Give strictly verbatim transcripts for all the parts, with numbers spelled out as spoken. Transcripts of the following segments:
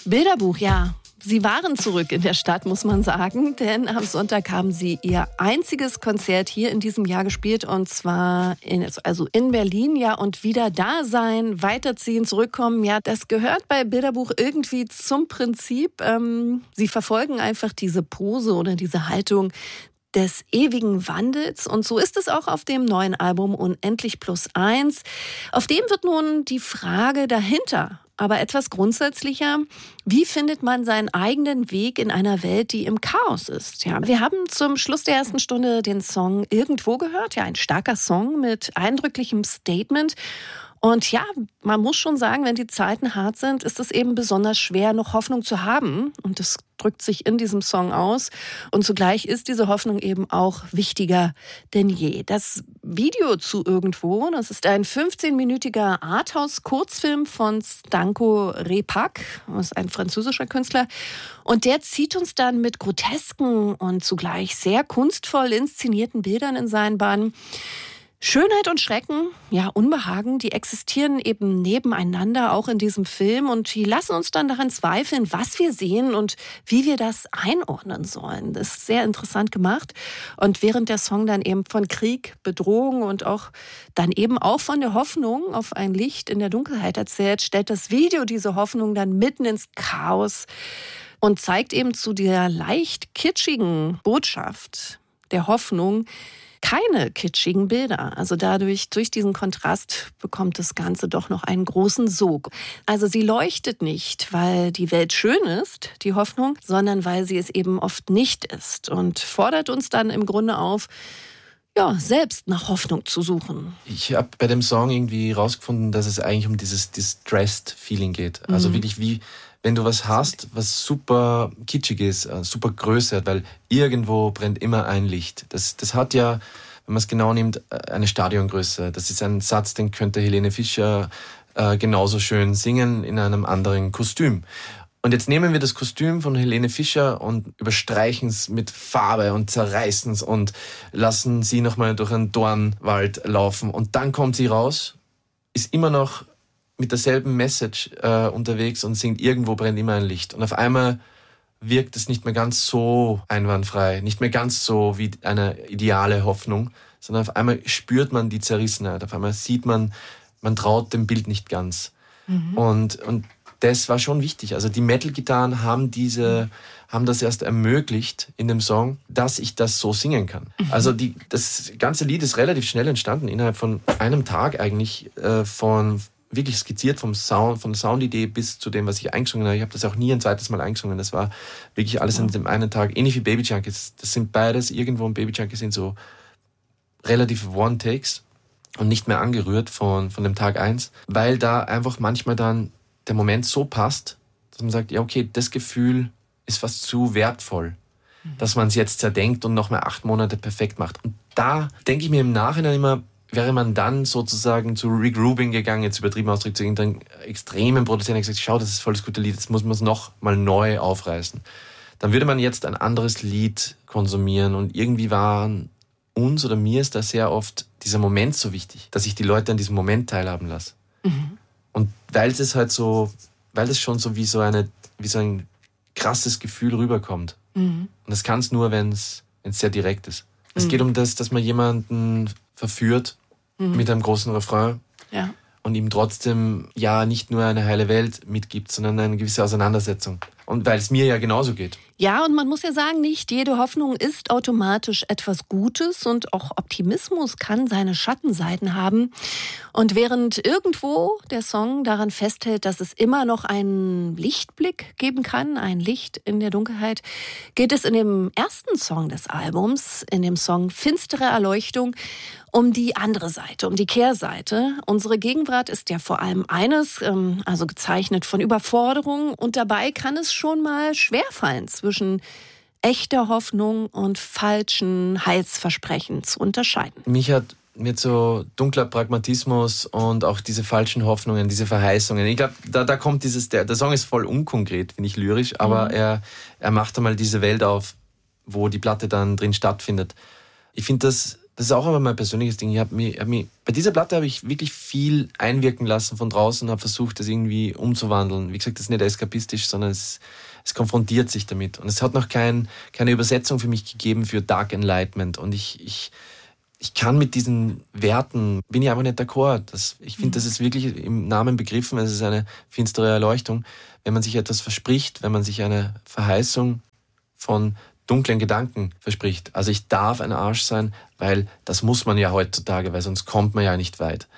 Bilderbuch, ja. Sie waren zurück in der Stadt, muss man sagen, denn am Sonntag haben sie ihr einziges Konzert hier in diesem Jahr gespielt und zwar in, also in Berlin, ja, und wieder da sein, weiterziehen, zurückkommen, ja, das gehört bei Bilderbuch irgendwie zum Prinzip. Ähm, sie verfolgen einfach diese Pose oder diese Haltung des ewigen Wandels. Und so ist es auch auf dem neuen Album Unendlich plus eins. Auf dem wird nun die Frage dahinter, aber etwas grundsätzlicher: Wie findet man seinen eigenen Weg in einer Welt, die im Chaos ist? Ja, wir haben zum Schluss der ersten Stunde den Song Irgendwo gehört. Ja, ein starker Song mit eindrücklichem Statement. Und ja, man muss schon sagen, wenn die Zeiten hart sind, ist es eben besonders schwer, noch Hoffnung zu haben. Und das drückt sich in diesem Song aus. Und zugleich ist diese Hoffnung eben auch wichtiger denn je. Das Video zu Irgendwo, das ist ein fünfzehnminütiger Arthouse-Kurzfilm von Stanko Repak, das ist ein französischer Künstler. Und der zieht uns dann mit grotesken und zugleich sehr kunstvoll inszenierten Bildern in seinen Bann. Schönheit und Schrecken, ja, Unbehagen, die existieren eben nebeneinander, auch in diesem Film. Und die lassen uns dann daran zweifeln, was wir sehen und wie wir das einordnen sollen. Das ist sehr interessant gemacht. Und während der Song dann eben von Krieg, Bedrohung und auch dann eben auch von der Hoffnung auf ein Licht in der Dunkelheit erzählt, stellt das Video diese Hoffnung dann mitten ins Chaos und zeigt eben zu der leicht kitschigen Botschaft der Hoffnung keine kitschigen Bilder. Also dadurch, durch diesen Kontrast bekommt das Ganze doch noch einen großen Sog. Also sie leuchtet nicht, weil die Welt schön ist, die Hoffnung, sondern weil sie es eben oft nicht ist und fordert uns dann im Grunde auf, ja, selbst nach Hoffnung zu suchen. Ich habe bei dem Song irgendwie rausgefunden, dass es eigentlich um dieses Distressed-Feeling geht. Also mhm. wirklich wie, wenn du was hast, was super kitschig ist, super Größe hat, weil irgendwo brennt immer ein Licht. Das, das hat ja, wenn man es genau nimmt, eine Stadiongröße. Das ist ein Satz, den könnte Helene Fischer äh, genauso schön singen in einem anderen Kostüm. Und jetzt nehmen wir das Kostüm von Helene Fischer und überstreichen es mit Farbe und zerreißen es und lassen sie nochmal durch einen Dornwald laufen. Und dann kommt sie raus, ist immer noch mit derselben Message äh, unterwegs und singt Irgendwo brennt immer ein Licht. Und auf einmal wirkt es nicht mehr ganz so einwandfrei, nicht mehr ganz so wie eine ideale Hoffnung, sondern auf einmal spürt man die Zerrissenheit, auf einmal sieht man, man traut dem Bild nicht ganz. Mhm. Und, und das war schon wichtig. Also die Metal-Gitarren haben diese, haben das erst ermöglicht in dem Song, dass ich das so singen kann. Mhm. Also die, das ganze Lied ist relativ schnell entstanden, innerhalb von einem Tag eigentlich, äh, von wirklich skizziert vom Sound, von der Soundidee bis zu dem, was ich eingesungen habe. Ich habe das auch nie ein zweites Mal eingesungen. Das war wirklich alles in dem einen Tag. Ähnlich wie Baby Junkies. Das sind beides, Irgendwo und Baby Junkies sind so relativ One-Takes und nicht mehr angerührt von, von dem Tag eins, weil da einfach manchmal dann der Moment so passt, dass man sagt, ja okay, das Gefühl ist fast zu wertvoll, mhm. dass man es jetzt zerdenkt und nochmal acht Monate perfekt macht. Und da denke ich mir im Nachhinein immer, wäre man dann sozusagen zu Rick Rubin gegangen, jetzt übertrieben ausgedrückt, zu irgendeinem extremen Produzenten und gesagt, schau, das ist voll das gute Lied, jetzt muss man es noch mal neu aufreißen. Dann würde man jetzt ein anderes Lied konsumieren und irgendwie waren uns oder mir ist da sehr oft dieser Moment so wichtig, dass ich die Leute an diesem Moment teilhaben lasse. Mhm. Und weil es halt so, weil es schon so wie so eine, wie so ein krasses Gefühl rüberkommt. Mhm. Und das kann es nur, wenn es sehr direkt ist. Mhm. Es geht um das, dass man jemanden verführt mhm. mit einem großen Refrain ja. und ihm trotzdem ja nicht nur eine heile Welt mitgibt, sondern eine gewisse Auseinandersetzung. Und weil es mir ja genauso geht. Ja, und man muss ja sagen, nicht jede Hoffnung ist automatisch etwas Gutes und auch Optimismus kann seine Schattenseiten haben. Und während Irgendwo der Song daran festhält, dass es immer noch einen Lichtblick geben kann, ein Licht in der Dunkelheit, geht es in dem ersten Song des Albums, in dem Song Finstere Erleuchtung, um die andere Seite, um die Kehrseite. Unsere Gegenwart ist ja vor allem eines, also gezeichnet von Überforderung und dabei kann es schon mal schwerfallen, zwischen echter Hoffnung und falschen Heilsversprechen zu unterscheiden. Mich hat mit so dunkler Pragmatismus und auch diese falschen Hoffnungen, diese Verheißungen. Ich glaube, da, da kommt dieses, der, der Song ist voll unkonkret, finde ich lyrisch, aber mhm. er, er macht einmal diese Welt auf, wo die Platte dann drin stattfindet. Ich finde das Das ist auch aber mein persönliches Ding. Ich hab mich, hab mich, bei dieser Platte habe ich wirklich viel einwirken lassen von draußen und habe versucht, das irgendwie umzuwandeln. Wie gesagt, das ist nicht eskapistisch, sondern es, es konfrontiert sich damit. Und es hat noch kein, keine Übersetzung für mich gegeben für Dark Enlightenment. Und ich, ich, ich kann mit diesen Werten, bin ich einfach nicht d'accord. Das, ich finde, das ist wirklich im Namen begriffen. Es ist eine finstere Erleuchtung. Wenn man sich etwas verspricht, wenn man sich eine Verheißung von dunklen Gedanken verspricht. Also ich darf ein Arsch sein, weil das muss man ja heutzutage, weil sonst kommt man ja nicht weit.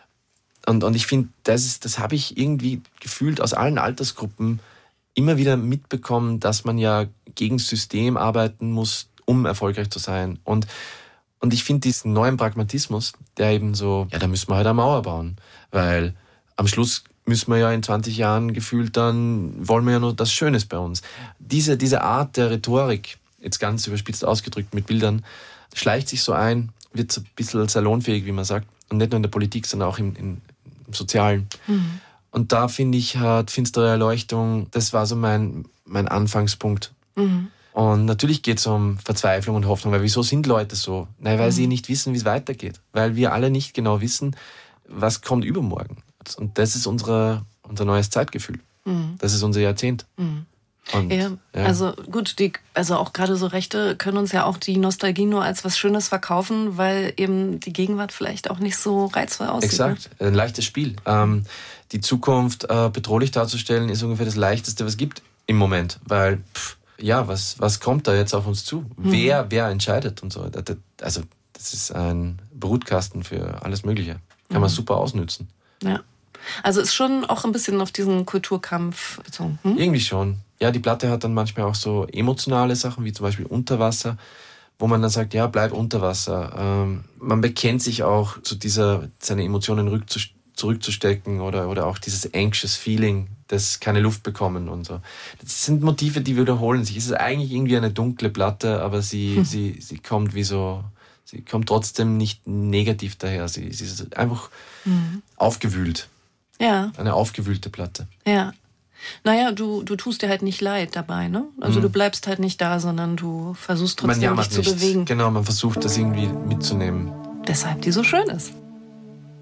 Und, und ich finde, das, ist, das habe ich irgendwie gefühlt aus allen Altersgruppen immer wieder mitbekommen, dass man ja gegen das System arbeiten muss, um erfolgreich zu sein. Und, und ich finde diesen neuen Pragmatismus, der eben so, ja, da müssen wir halt eine Mauer bauen, weil am Schluss müssen wir ja in zwanzig Jahren gefühlt, dann wollen wir ja nur das Schönes bei uns. Diese, diese Art der Rhetorik, jetzt ganz überspitzt ausgedrückt mit Bildern, schleicht sich so ein, wird so ein bisschen salonfähig, wie man sagt. Und nicht nur in der Politik, sondern auch im, im, im Sozialen. Mhm. Und da finde ich, hat finstere Erleuchtung, das war so mein, mein Anfangspunkt. Mhm. Und natürlich geht es um Verzweiflung und Hoffnung, weil wieso sind Leute so? Nein, weil mhm. sie nicht wissen, wie es weitergeht. Weil wir alle nicht genau wissen, was kommt übermorgen. Und das ist unsere, unser neues Zeitgefühl. Mhm. Das ist unser Jahrzehnt. Mhm. Und, ja, ja, also gut, die, also auch gerade so Rechte können uns ja auch die Nostalgie nur als was Schönes verkaufen, weil eben die Gegenwart vielleicht auch nicht so reizvoll aussieht. Exakt, ein leichtes Spiel. Ähm, die Zukunft äh, bedrohlich darzustellen, ist ungefähr das Leichteste, was es gibt im Moment. Weil, pff, ja, was, was kommt da jetzt auf uns zu? Mhm. Wer, wer entscheidet und so. Also das ist ein Brutkasten für alles Mögliche. Kann mhm. man super ausnützen. Ja. Also ist schon auch ein bisschen auf diesen Kulturkampf bezogen. Hm? Irgendwie schon. Ja, die Platte hat dann manchmal auch so emotionale Sachen, wie zum Beispiel Unterwasser, wo man dann sagt, ja, bleib unter Wasser. Ähm, man bekennt sich auch zu dieser, seine Emotionen rückzus- zurückzustecken oder, oder auch dieses anxious Feeling, das keine Luft bekommen und so. Das sind Motive, die wiederholen sich. Es ist eigentlich irgendwie eine dunkle Platte, aber sie, hm. sie, sie kommt wie so, sie kommt trotzdem nicht negativ daher. Sie, sie ist einfach hm. aufgewühlt. Ja. Eine aufgewühlte Platte. Ja. Naja, du, du tust dir halt nicht leid dabei, ne? Also mhm. du bleibst halt nicht da, sondern du versuchst trotzdem dich zu nicht. bewegen. Genau, man versucht das irgendwie mitzunehmen. Deshalb die so schön ist.